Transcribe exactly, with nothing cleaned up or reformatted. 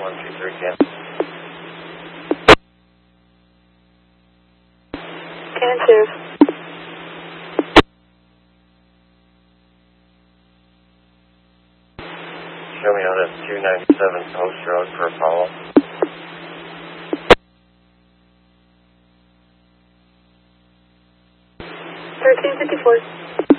one two three Cannon. Cannon two. Show me out at two ninety-seven Post Road for Apollo. thirteen fifty-four.